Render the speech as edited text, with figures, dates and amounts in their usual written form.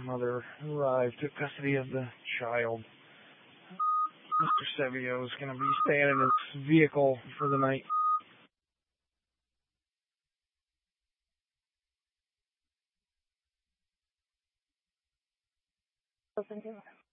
mother arrived, took custody of the child. Mr. Sevio is going to be staying in his vehicle for the night. Open to